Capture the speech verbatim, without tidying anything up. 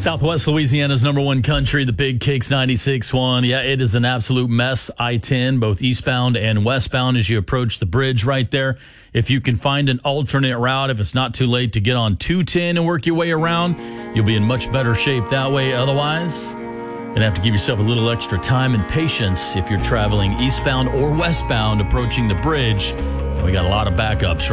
Southwest Louisiana's number one country, the Big Kicks ninety-six point one. Yeah, it is an absolute mess. I ten, both eastbound and westbound as you approach the bridge right there. If you can find an alternate route, if it's not too late to get on two ten and work your way around, you'll be in much better shape that way. Otherwise, you're going to have to give yourself a little extra time and patience if you're traveling eastbound or westbound approaching the bridge. And we got a lot of backups right